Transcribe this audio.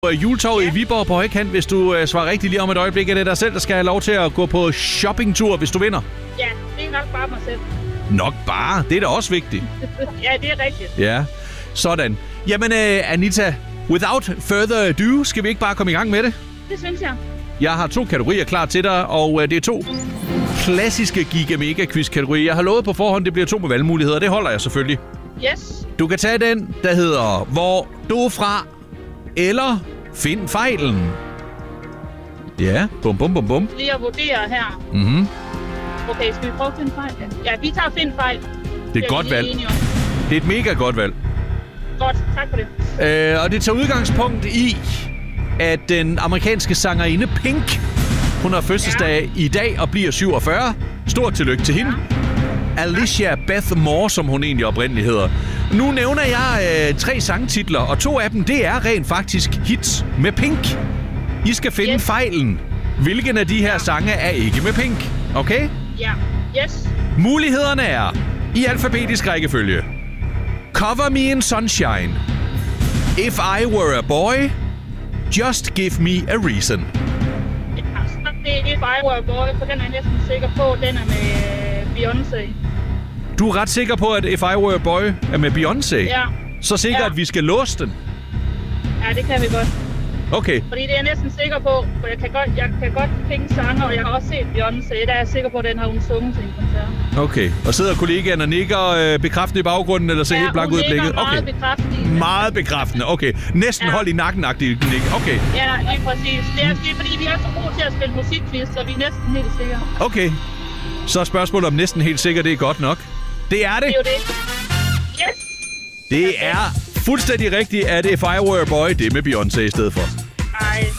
Juletorvet i Viborg på højkant, hvis du svarer rigtigt lige om et øjeblik. Er det dig selv, der skal have lov til at gå på shoppingtur, hvis du vinder? Ja, det er nok bare mig selv. Nok bare? Det er da også vigtigt. Ja, det er rigtigt. Ja, sådan. Jamen, Anita, without further ado, skal vi ikke bare komme i gang med det? Det synes jeg. Jeg har 2 kategorier klar til dig, og det er 2 klassiske giga-mega-quiz-kategorier. Jeg har lovet på forhånd, det bliver 2 med valgmuligheder. Det holder jeg selvfølgelig. Yes. Du kan tage den, der hedder Hvor du er fra, eller Find fejlen. Ja, bum bum bum bum. Lige at vurdere her. Mhm. Okay, skal vi prøve at finde fejl? Ja, vi tager find fejl. Det er et godt valg. Det er et mega godt valg. Godt, tak for det. Og det tager udgangspunkt i, at den amerikanske sangerinde Pink, hun har fødselsdag i dag og bliver 47. Stort tillykke til hende. Alicia Beth Moore, som hun egentlig oprindeligt hedder. Nu nævner jeg 3 sangtitler, og 2 af dem, det er rent faktisk hits med Pink. I skal finde fejlen. Hvilken af de her sange er ikke med Pink? Okay? Ja, yes. Mulighederne er i alfabetisk rækkefølge. Cover Me in Sunshine. If I Were a Boy. Just Give Me a Reason. Det er If I Were a Boy, for den er jeg næsten sikker på, den er med Beyoncé. Du er ret sikker på, at If I Were a Boy er med Beyoncé? Ja. Så sikker, at vi skal låse den? Ja, det kan vi godt. Okay. Fordi det er jeg næsten sikker på, for jeg kan godt finde sanger, og jeg har også set Beyoncé. Der er jeg sikker på, at den har hun sunget til en koncert. Okay. Og sidder kollegaen og nikker bekræftende i baggrunden, eller ser helt blank ud i blikket? Ja, meget bekræftende. Meget bekræftende, okay. Næsten hold i nakken-agtigt nik. Okay. Ja, lige præcis. Det er fordi, vi er så gode til at spille musikquiz, så vi er næsten helt sikre. Okay. Så er spørgsmålet om næsten helt sikker, det er godt nok. Det er det. Det er jo det. Yes! Det er fuldstændig rigtigt, at If I Were a Boy, det er med Beyoncé i stedet for.